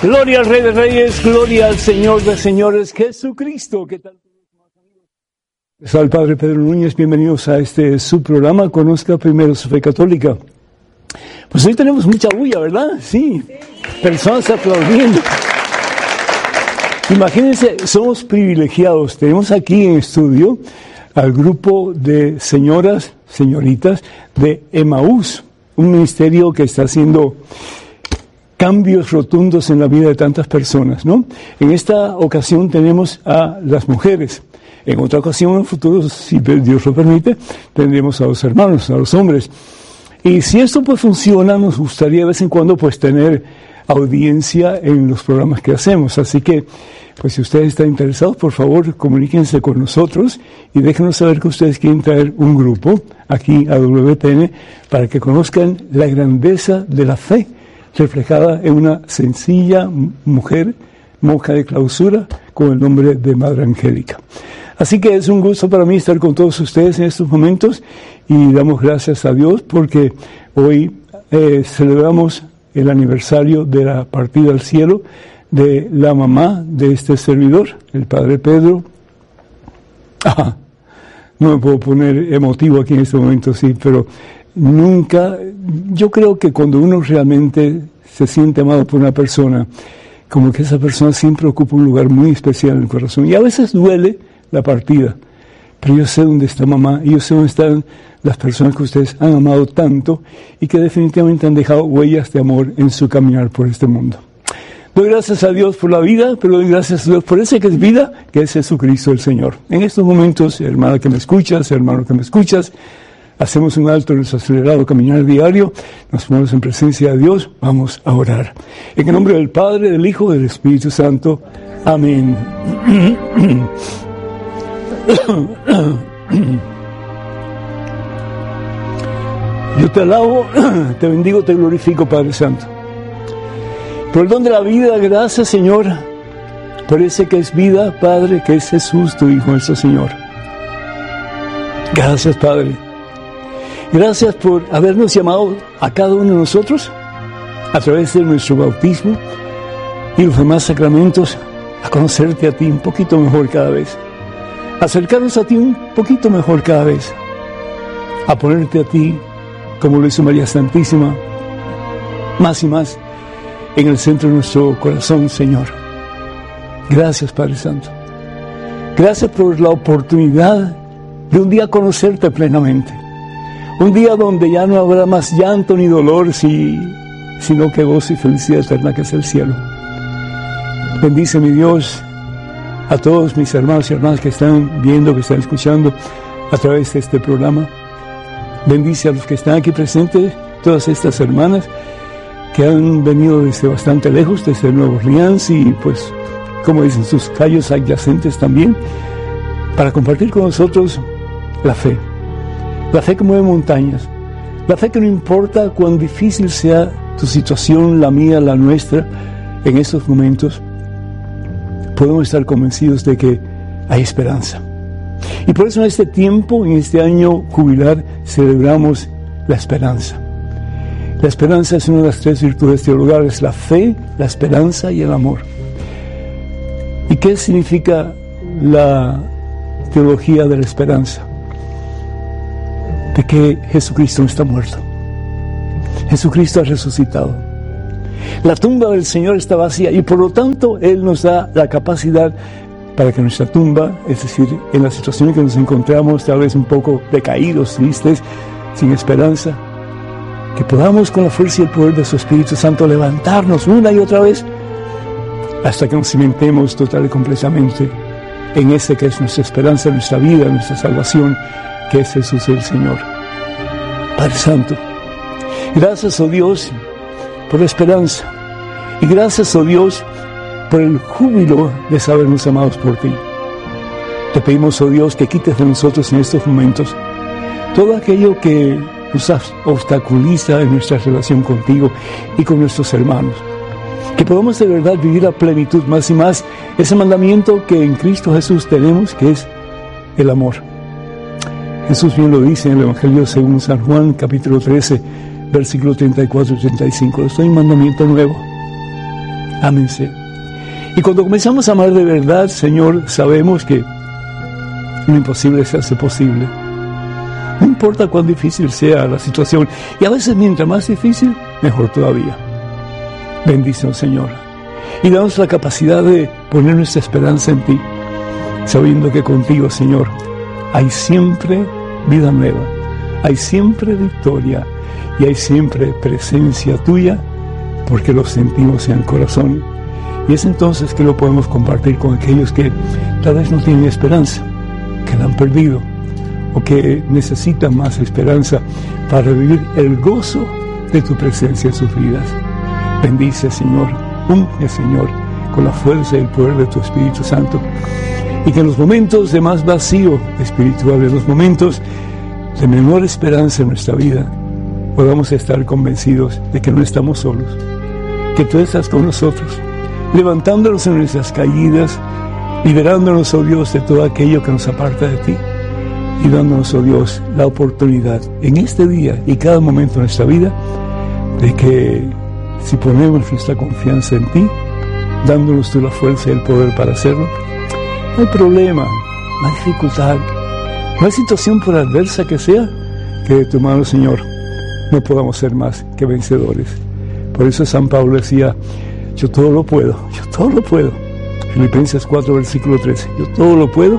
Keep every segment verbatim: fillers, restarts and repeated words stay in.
Gloria al Rey de Reyes, gloria al Señor de Señores, Jesucristo. ¿Qué tal? Soy el Padre Pedro Núñez, bienvenidos a este subprograma, Conozca Primero su Fe Católica. Pues hoy tenemos mucha bulla, ¿verdad? Sí, personas aplaudiendo. Imagínense, somos privilegiados, tenemos aquí en estudio al grupo de señoras, señoritas de Emaús, un ministerio que está haciendo cambios rotundos en la vida de tantas personas, ¿no? En esta ocasión tenemos a las mujeres. En otra ocasión, en el futuro, si Dios lo permite, tendremos a los hermanos, a los hombres. Y si esto pues funciona, nos gustaría de vez en cuando pues tener audiencia en los programas que hacemos. Así que, pues si ustedes están interesados, por favor, comuníquense con nosotros y déjenos saber que ustedes quieren traer un grupo aquí a W T N para que conozcan la grandeza de la fe reflejada en una sencilla mujer, monja de clausura, con el nombre de Madre Angélica. Así que es un gusto para mí estar con todos ustedes en estos momentos y damos gracias a Dios porque hoy eh, celebramos el aniversario de la partida al cielo de la mamá de este servidor, el Padre Pedro. Ah, no me puedo poner emotivo aquí en este momento, sí, pero nunca, yo creo que cuando uno realmente se siente amado por una persona, como que esa persona siempre ocupa un lugar muy especial en el corazón. Y a veces duele la partida, pero yo sé dónde está mamá y yo sé dónde están las personas que ustedes han amado tanto y que definitivamente han dejado huellas de amor en su caminar por este mundo. Doy gracias a Dios por la vida, pero doy gracias a Dios por ese que es vida, que es Jesucristo el Señor. En estos momentos, hermana que me escuchas, hermano que me escuchas, hacemos un alto en nuestro acelerado caminar diario, nos ponemos en presencia de Dios, vamos a orar. En el nombre del Padre, del Hijo y del Espíritu Santo. Amén. Yo te alabo, te bendigo, te glorifico, Padre Santo. Por el don de la vida, gracias, Señor, por ese que es vida, Padre, que es Jesús, tu Hijo, nuestro Señor. Gracias, Padre. Gracias por habernos llamado a cada uno de nosotros a través de nuestro bautismo y los demás sacramentos a conocerte a ti un poquito mejor cada vez, a acercarnos a ti un poquito mejor cada vez, a ponerte a ti, como lo hizo María Santísima, más y más en el centro de nuestro corazón, Señor. Gracias, Padre Santo. Gracias por la oportunidad de un día conocerte plenamente. Un día donde ya no habrá más llanto ni dolor, si, sino que gozo y felicidad eterna que es el cielo. Bendice, mi Dios, a todos mis hermanos y hermanas que están viendo, que están escuchando a través de este programa. Bendice a los que están aquí presentes, todas estas hermanas que han venido desde bastante lejos, desde Nueva Orleans y pues, como dicen, sus callos adyacentes también, para compartir con nosotros la fe. La fe que mueve montañas, la fe que no importa cuán difícil sea tu situación, la mía, la nuestra, en estos momentos, podemos estar convencidos de que hay esperanza. Y por eso en este tiempo, en este año jubilar, celebramos la esperanza. La esperanza es una de las tres virtudes teologales, la fe, la esperanza y el amor. ¿Y qué significa la teología de la esperanza? De que Jesucristo no está muerto. Jesucristo ha resucitado. La tumba del Señor está vacía y por lo tanto Él nos da la capacidad para que nuestra tumba, es decir, en la situación en que nos encontramos, tal vez un poco decaídos, tristes, sin esperanza, que podamos con la fuerza y el poder de su Espíritu Santo levantarnos una y otra vez hasta que nos cimentemos total y completamente en ese que es nuestra esperanza, nuestra vida, nuestra salvación, que es Jesús el Señor. Padre Santo, gracias, oh Dios, por la esperanza. Y gracias, oh Dios, por el júbilo de sabernos amados por ti. Te pedimos, oh Dios, que quites de nosotros en estos momentos todo aquello que nos obstaculiza en nuestra relación contigo y con nuestros hermanos. Que podamos de verdad vivir a plenitud más y más ese mandamiento que en Cristo Jesús tenemos, que es el amor. Jesús bien lo dice en el Evangelio según San Juan, capítulo trece, versículo treinta y cuatro y treinta y cinco. Les doy un mandamiento nuevo. Ámense. Y cuando comenzamos a amar de verdad, Señor, sabemos que lo imposible se hace posible. No importa cuán difícil sea la situación. Y a veces mientras más difícil, mejor todavía. Bendícenos, Señor. Y danos la capacidad de poner nuestra esperanza en ti, sabiendo que contigo, Señor, hay siempre vida nueva, hay siempre victoria y hay siempre presencia tuya, porque lo sentimos en el corazón. Y es entonces que lo podemos compartir con aquellos que tal vez no tienen esperanza, que la han perdido, o que necesitan más esperanza para vivir el gozo de tu presencia en sus vidas. Bendice, Señor, unge, Señor, con la fuerza y el poder de tu Espíritu Santo. Y que en los momentos de más vacío espiritual, en los momentos de menor esperanza en nuestra vida, podamos estar convencidos de que no estamos solos, que tú estás con nosotros, levantándonos en nuestras caídas, liberándonos, oh Dios, de todo aquello que nos aparta de ti, y dándonos, oh Dios, la oportunidad en este día y cada momento de nuestra vida de que si ponemos nuestra confianza en ti, dándonos tú la fuerza y el poder para hacerlo, no hay problema, no hay dificultad, no hay situación por adversa que sea, que de tu mano, Señor, no podamos ser más que vencedores. Por eso San Pablo decía, yo todo lo puedo, yo todo lo puedo. Filipenses cuatro, versículo trece, yo todo lo puedo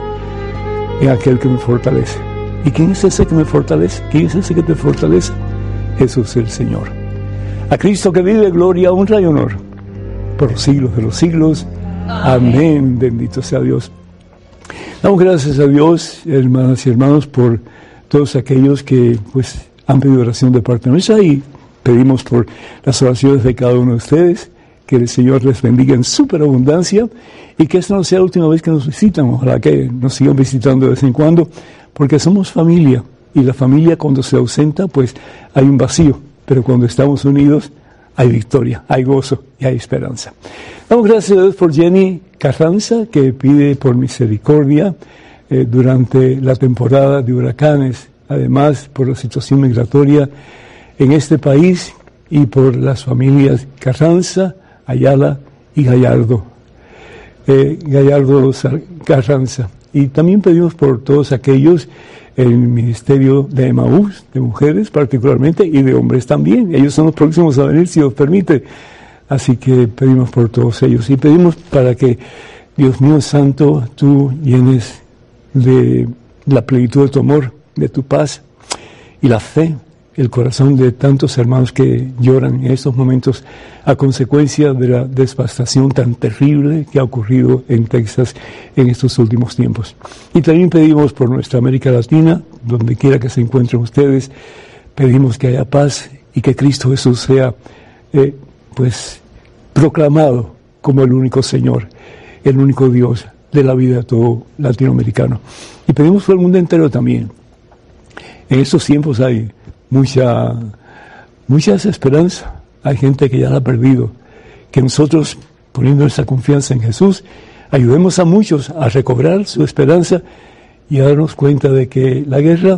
en aquel que me fortalece. ¿Y quién es ese que me fortalece? ¿Quién es ese que te fortalece? Jesús el Señor. A Cristo que vive, gloria, honra y honor por los siglos de los siglos. Amén. Amén. Bendito sea Dios. Damos gracias a Dios, hermanas y hermanos, por todos aquellos que pues han pedido oración de parte nuestra, y pedimos por las oraciones de cada uno de ustedes, que el Señor les bendiga en superabundancia y que esta no sea la última vez que nos visitan. Ojalá que nos sigan visitando de vez en cuando, porque somos familia, y la familia cuando se ausenta pues hay un vacío, pero cuando estamos unidos hay victoria, hay gozo y hay esperanza. Damos gracias a Dios por Jenny Carranza, que pide por misericordia eh, durante la temporada de huracanes, además por la situación migratoria en este país y por las familias Carranza, Ayala y Gallardo, eh, Gallardo Carranza. Y también pedimos por todos aquellos en el ministerio de Emaús, de mujeres particularmente, y de hombres también. Ellos son los próximos a venir, si Dios permite. Así que pedimos por todos ellos. Y pedimos para que, Dios mío santo, tú llenes de la plenitud de tu amor, de tu paz y la fe, el corazón de tantos hermanos que lloran en estos momentos a consecuencia de la devastación tan terrible que ha ocurrido en Texas en estos últimos tiempos. Y también pedimos por nuestra América Latina, donde quiera que se encuentren ustedes, pedimos que haya paz y que Cristo Jesús sea eh, pues proclamado como el único Señor, el único Dios de la vida de todo latinoamericano. Y pedimos por el mundo entero también. En estos tiempos hay mucha, mucha desesperanza. Hay gente que ya la ha perdido. Que nosotros, poniendo nuestra confianza en Jesús, ayudemos a muchos a recobrar su esperanza y a darnos cuenta de que la guerra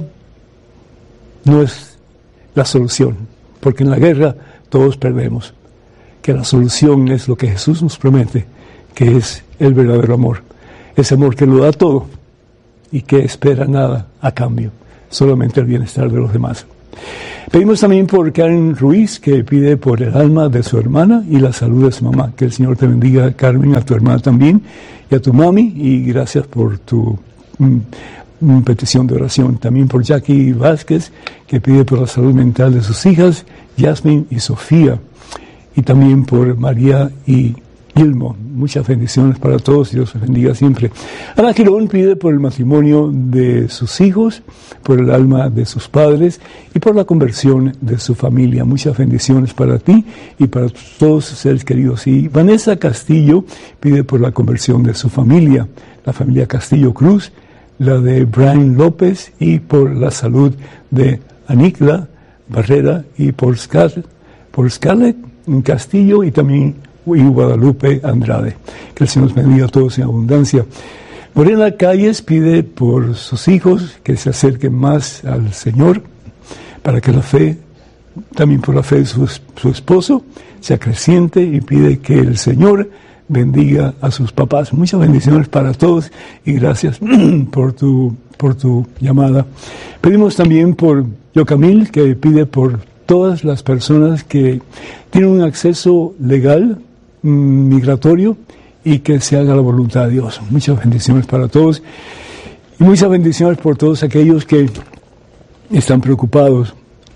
no es la solución, porque en la guerra todos perdemos. Que la solución es lo que Jesús nos promete, que es el verdadero amor. Ese amor que lo da todo y que espera nada a cambio, solamente el bienestar de los demás. Pedimos también por Karen Ruiz, que pide por el alma de su hermana y la salud de su mamá. Que el Señor te bendiga, Carmen, a tu hermana también y a tu mami, y gracias por tu mm, petición de oración. También por Jackie Vázquez, que pide por la salud mental de sus hijas, Jasmine y Sofía, y también por María y Gilmo. Muchas bendiciones para todos, Dios los bendiga siempre. Ana Girón pide por el matrimonio de sus hijos, por el alma de sus padres y por la conversión de su familia. Muchas bendiciones para ti y para todos sus seres queridos. Y Vanessa Castillo pide por la conversión de su familia, la familia Castillo Cruz, la de Brian López, y por la salud de Anicla Barrera, y por Scarlett, por Scarlett Castillo y también y Guadalupe Andrade. Que el Señor nos bendiga a todos en abundancia. Morena Calles pide por sus hijos que se acerquen más al Señor, para que la fe también por la fe de su, su esposo, se acreciente y pide que el Señor bendiga a sus papás. Muchas bendiciones para todos y gracias por tu, por tu llamada. Pedimos también por Yocamil, que pide por todas las personas que tienen un acceso legal, migratorio, y que se haga la voluntad de Dios. Muchas bendiciones para todos y muchas bendiciones por todos aquellos que están preocupados.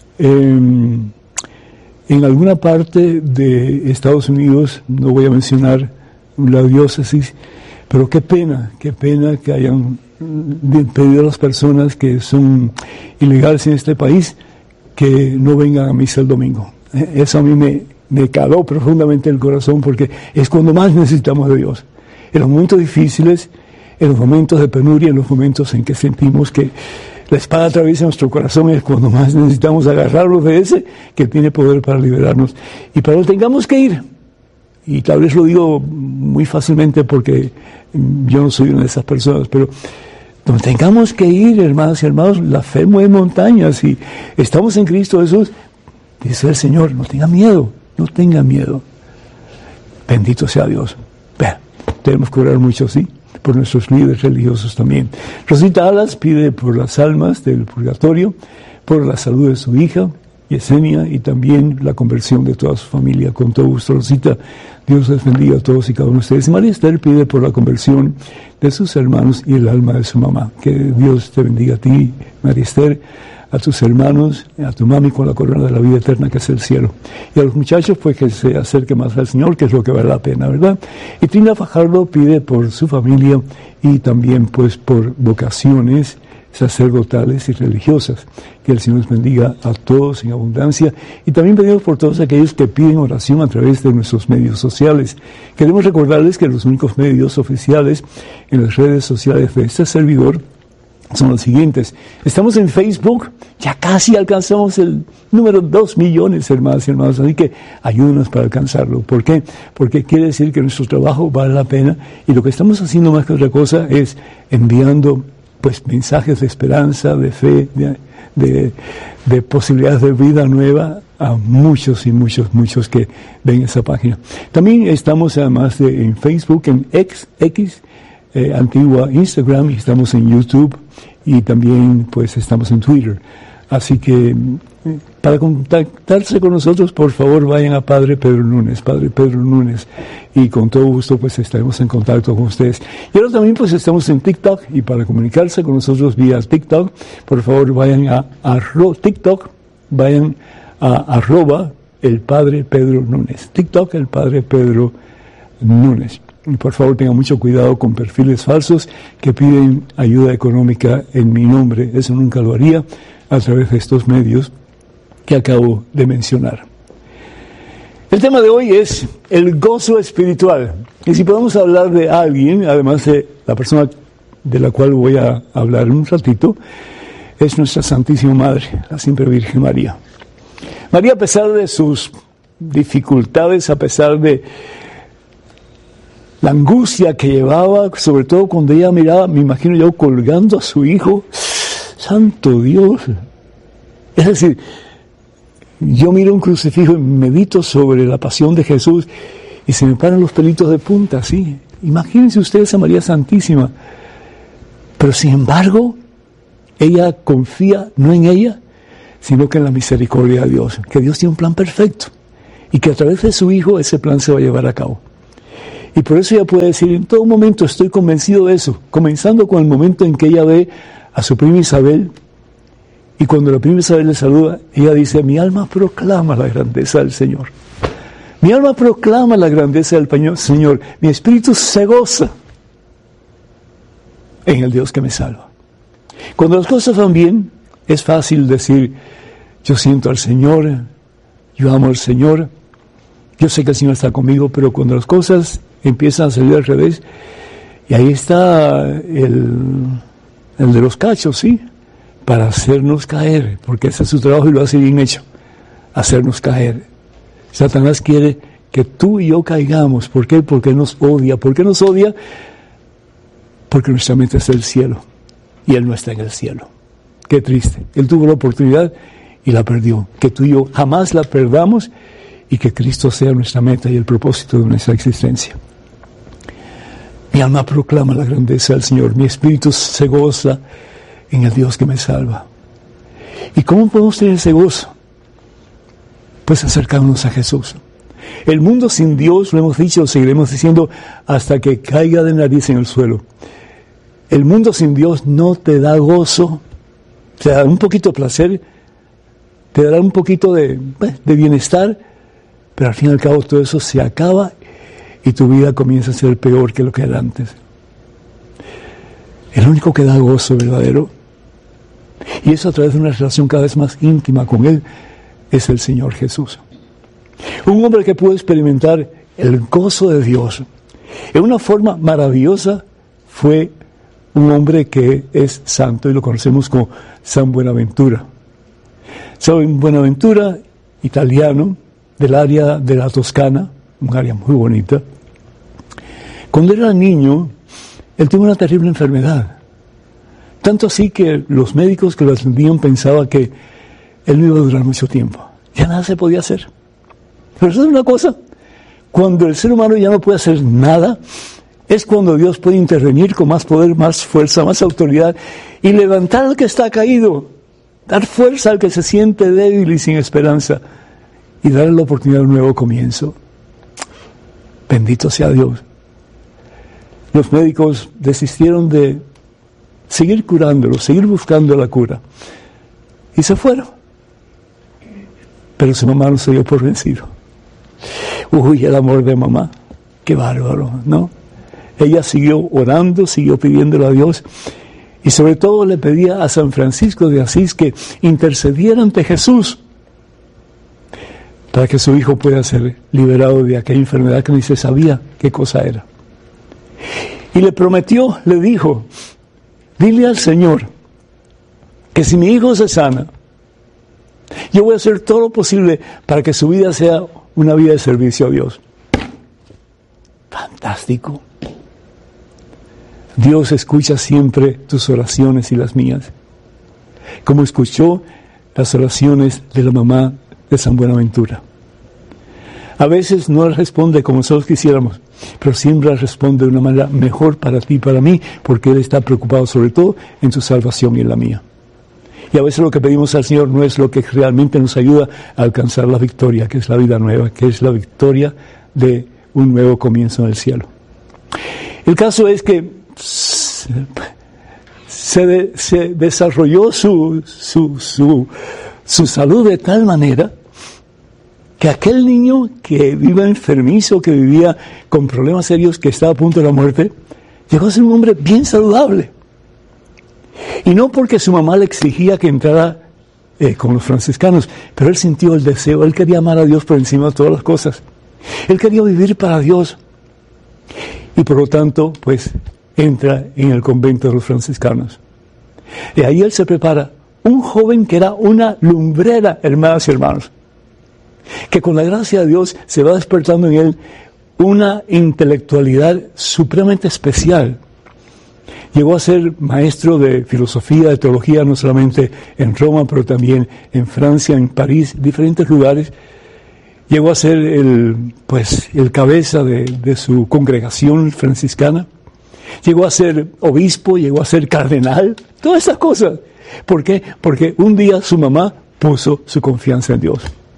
En, en alguna parte de Estados Unidos, no voy a mencionar la diócesis, pero qué pena, qué pena que hayan pedido a las personas que son ilegales en este país que no vengan a misa el domingo. Eso a mí me, me caló profundamente el corazón, porque es cuando más necesitamos de Dios. En los momentos difíciles, en los momentos de penuria, en los momentos en que sentimos que la espada atraviesa nuestro corazón, es cuando más necesitamos agarrarnos de ese que tiene poder para liberarnos. Y para lo tengamos que ir, y tal vez lo digo muy fácilmente porque yo no soy una de esas personas, pero donde tengamos que ir, hermanas y hermanos, la fe mueve montañas y estamos en Cristo Jesús. Dice el Señor, no tenga miedo, no tenga miedo. Bendito sea Dios. Vean, tenemos que orar mucho, sí, por nuestros líderes religiosos también. Rosita Alas pide por las almas del purgatorio, por la salud de su hija, Yesenia, y también la conversión de toda su familia. Con todo gusto, Rosita, Dios les bendiga a todos y cada uno de ustedes. Y María Esther pide por la conversión de sus hermanos y el alma de su mamá. Que Dios te bendiga a ti, María Esther, a tus hermanos, a tu mami con la corona de la vida eterna que es el cielo. Y a los muchachos, pues que se acerquen más al Señor, que es lo que vale la pena, ¿verdad? Y Trina Fajardo pide por su familia y también pues por vocaciones sacerdotales y religiosas. Que el Señor les bendiga a todos en abundancia. Y también pedimos por todos aquellos que piden oración a través de nuestros medios sociales. Queremos recordarles que los únicos medios oficiales en las redes sociales de este servidor son los siguientes. Estamos en Facebook, ya casi alcanzamos el número dos millones, hermanos y hermanos, así que ayúdenos para alcanzarlo. ¿Por qué? Porque quiere decir que nuestro trabajo vale la pena y lo que estamos haciendo más que otra cosa es enviando pues mensajes de esperanza, de fe, de, de, de posibilidades de vida nueva a muchos y muchos, muchos que ven esa página. También estamos además de en Facebook, en X, X, Eh, antigua Instagram, y estamos en YouTube y también pues estamos en Twitter. Así que para contactarse con nosotros, por favor vayan a Padre Pedro Núñez, Padre Pedro Núñez, y con todo gusto pues estaremos en contacto con ustedes. Y ahora también pues estamos en TikTok, y para comunicarse con nosotros vía TikTok, por favor vayan a, a TikTok, vayan a arroba el Padre Pedro Núñez, TikTok el Padre Pedro Núñez. Y por favor tengan mucho cuidado con perfiles falsos que piden ayuda económica en mi nombre. Eso nunca lo haría a través de estos medios que acabo de mencionar. El tema de hoy es el gozo espiritual. Y si podemos hablar de alguien, además de la persona de la cual voy a hablar en un ratito, es nuestra Santísima Madre, la Siempre Virgen María. María, a pesar de sus dificultades, a pesar de la angustia que llevaba, sobre todo cuando ella miraba, me imagino yo colgando a su hijo, santo Dios. Es decir, yo miro un crucifijo y medito sobre la pasión de Jesús y se me paran los pelitos de punta, ¿sí? Imagínense ustedes a María Santísima. Pero sin embargo, ella confía no en ella, sino que en la misericordia de Dios, que Dios tiene un plan perfecto y que a través de su hijo ese plan se va a llevar a cabo. Y por eso ella puede decir, en todo momento estoy convencido de eso, comenzando con el momento en que ella ve a su prima Isabel, y cuando la prima Isabel le saluda, ella dice, mi alma proclama la grandeza del Señor. Mi alma proclama la grandeza del Señor, mi espíritu se goza en el Dios que me salva. Cuando las cosas van bien, es fácil decir, yo siento al Señor, yo amo al Señor, yo sé que el Señor está conmigo, pero cuando las cosas empiezan a salir al revés, y ahí está el, el de los cachos, ¿sí? Para hacernos caer, porque ese es su trabajo y lo hace bien hecho, hacernos caer. Satanás quiere que tú y yo caigamos. ¿Por qué? Porque nos odia. ¿Por qué nos odia? Porque nuestra mente está en el cielo, y Él no está en el cielo. Qué triste. Él tuvo la oportunidad y la perdió. Que tú y yo jamás la perdamos y que Cristo sea nuestra meta y el propósito de nuestra existencia. Mi alma proclama la grandeza del Señor. Mi espíritu se goza en el Dios que me salva. ¿Y cómo podemos tener ese gozo? Pues acercándonos a Jesús. El mundo sin Dios, lo hemos dicho, lo seguiremos diciendo hasta que caiga de nariz en el suelo. El mundo sin Dios no te da gozo, te da un poquito de placer, te dará un poquito de, de bienestar, pero al fin y al cabo todo eso se acaba y tu vida comienza a ser peor que lo que era antes. El único que da gozo verdadero, y eso a través de una relación cada vez más íntima con Él, es el Señor Jesús. Un hombre que pudo experimentar el gozo de Dios en una forma maravillosa fue un hombre que es santo y lo conocemos como San Buenaventura. San Buenaventura, italiano, del área de la Toscana, un área muy bonita. Cuando era niño, él tuvo una terrible enfermedad. Tanto así que los médicos que lo atendían pensaban que él no iba a durar mucho tiempo. Ya nada se podía hacer. Pero eso es una cosa, cuando el ser humano ya no puede hacer nada, es cuando Dios puede intervenir con más poder, más fuerza, más autoridad y levantar al que está caído, dar fuerza al que se siente débil y sin esperanza y darle la oportunidad de un nuevo comienzo. Bendito sea Dios. Los médicos desistieron de seguir curándolo, seguir buscando la cura y se fueron. Pero su mamá no se dio por vencido. Uy, el amor de mamá, qué bárbaro, ¿no? Ella siguió orando, siguió pidiéndole a Dios y sobre todo le pedía a San Francisco de Asís que intercediera ante Jesús para que su hijo pueda ser liberado de aquella enfermedad que ni se sabía qué cosa era. Y le prometió, le dijo, dile al Señor que si mi hijo se sana, yo voy a hacer todo lo posible para que su vida sea una vida de servicio a Dios. Fantástico. Dios escucha siempre tus oraciones y las mías, como escuchó las oraciones de la mamá de San Buenaventura. A veces no responde como nosotros quisiéramos, pero siempre responde de una manera mejor para ti y para mí, porque Él está preocupado sobre todo en tu salvación y en la mía. Y a veces lo que pedimos al Señor no es lo que realmente nos ayuda a alcanzar la victoria, que es la vida nueva, que es la victoria de un nuevo comienzo en el cielo. El caso es que se, de, se desarrolló su, su, su, su salud de tal manera que aquel niño que vivía enfermizo, que vivía con problemas serios, que estaba a punto de la muerte, llegó a ser un hombre bien saludable. Y no porque su mamá le exigía que entrara eh, con los franciscanos, pero él sintió el deseo, él quería amar a Dios por encima de todas las cosas. Él quería vivir para Dios. Y por lo tanto, pues, entra en el convento de los franciscanos. Y ahí él se prepara, un joven que era una lumbrera, hermanas y hermanos, que con la gracia de Dios se va despertando en él una intelectualidad supremamente especial. Llegó a ser maestro de filosofía, de teología, no solamente en Roma, pero también en Francia, en París, diferentes lugares. Llegó a ser el, pues, el cabeza de, de su congregación franciscana. Llegó a ser obispo, llegó a ser cardenal, todas esas cosas. ¿Por qué? Porque un día su mamá puso su confianza en Dios.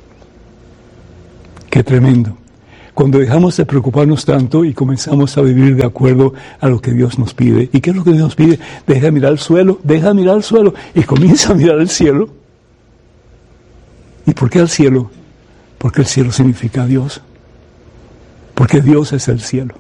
Qué tremendo. Cuando dejamos de preocuparnos tanto y comenzamos a vivir de acuerdo a lo que Dios nos pide. ¿Y qué es lo que Dios nos pide? Deja de mirar al suelo, deja de mirar al suelo y comienza a mirar al cielo. ¿Y por qué al cielo? Porque el cielo significa Dios. Porque Dios es el cielo.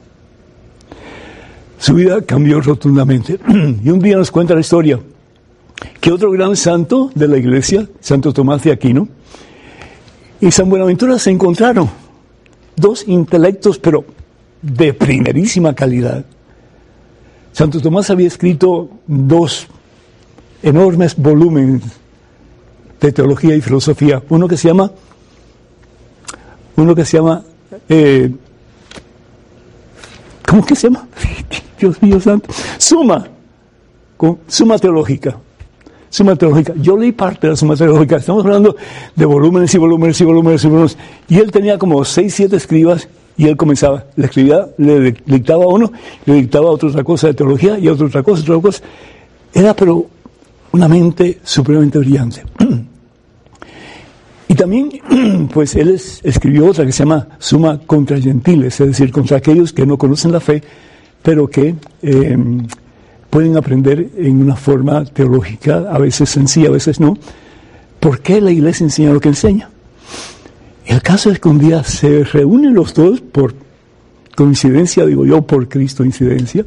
Su vida cambió rotundamente. Y un día nos cuenta la historia que otro gran santo de la iglesia, Santo Tomás de Aquino, y San Buenaventura se encontraron. Dos intelectos, pero de primerísima calidad. Santo Tomás había escrito dos enormes volúmenes de teología y filosofía. Uno que se llama, uno que se llama, eh, ¿cómo que se llama? Dios mío santo. Suma, con, suma teológica. Suma Teológica. Yo leí parte de la Suma Teológica. Estamos hablando de volúmenes y volúmenes y volúmenes y volúmenes. Y él tenía como seis, siete escribas y él comenzaba, le escribía, le dictaba a uno, le dictaba a otro otra cosa de teología y a otro otra cosa, otra cosa. Era pero una mente supremamente brillante. Y también, pues él es, escribió otra que se llama Suma contra Gentiles, es decir, contra aquellos que no conocen la fe, pero que eh, pueden aprender en una forma teológica, a veces sencilla, a veces no. ¿Por qué la iglesia enseña lo que enseña? El caso es que un día se reúnen los dos por coincidencia, digo yo, por Cristo incidencia,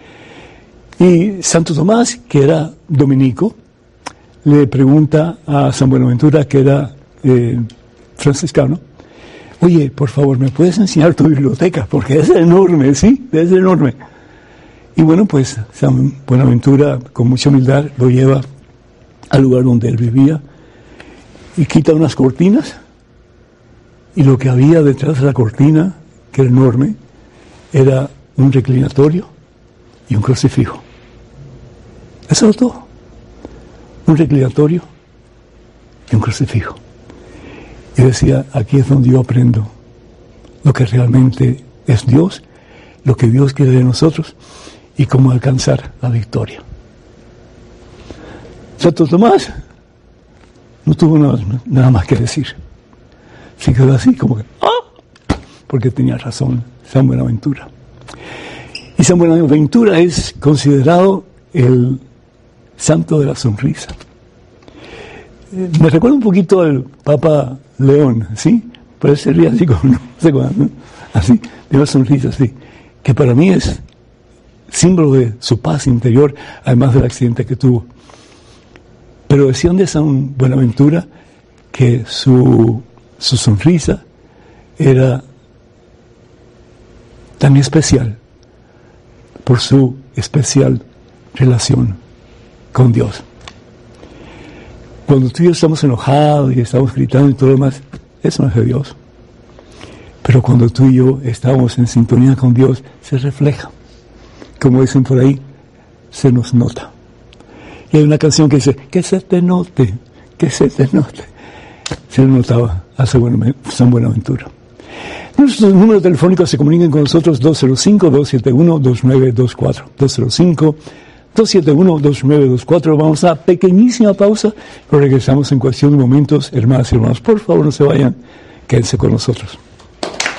y Santo Tomás, que era dominico, le pregunta a San Buenaventura, que era eh, franciscano, oye, por favor, ¿me puedes enseñar tu biblioteca? Porque es enorme, ¿sí? Es enorme. Y bueno, pues San Buenaventura, con mucha humildad, lo lleva al lugar donde él vivía y quita unas cortinas, y lo que había detrás de la cortina, que era enorme, era un reclinatorio y un crucifijo. Eso es todo. Un reclinatorio y un crucifijo. Y decía, aquí es donde yo aprendo lo que realmente es Dios, lo que Dios quiere de nosotros y cómo alcanzar la victoria. Santo Tomás no tuvo nada, nada más que decir. Se quedó así como que, ¡ah! Porque tenía razón San Buenaventura. Y San Buenaventura es considerado el santo de la sonrisa. Eh, me recuerda un poquito al Papa León, ¿sí? Pero él se ríe así como, no sé cuándo, ¿no? Así, de una sonrisa así, que para mí es símbolo de su paz interior, además del accidente que tuvo. Pero decían de San Buenaventura que su, su sonrisa era tan especial por su especial relación con Dios. Cuando tú y yo estamos enojados y estamos gritando y todo lo demás, eso no es de Dios. Pero cuando tú y yo estamos en sintonía con Dios, se refleja. Como dicen por ahí, se nos nota. Y hay una canción que dice, que se te note, que se te note. Se le notaba a San Buenaventura. Nuestros números telefónicos se comunican con nosotros dos cero cinco, dos siete uno, dos nueve dos cuatro. dos cero cinco, dos siete uno, dos nueve dos cuatro. Vamos a pequeñísima pausa, pero regresamos en cuestión de momentos. Hermanas y hermanos, por favor no se vayan, quédense con nosotros.